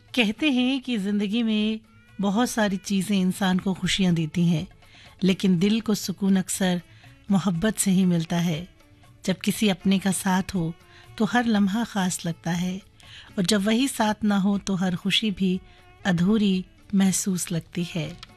कहते हैं कि ज़िंदगी में बहुत सारी चीज़ें इंसान को खुशियाँ देती हैं, लेकिन दिल को सुकून अक्सर मोहब्बत से ही मिलता है। जब किसी अपने का साथ हो तो हर लम्हा ख़ास लगता है, और जब वही साथ ना हो तो हर खुशी भी अधूरी महसूस लगती है।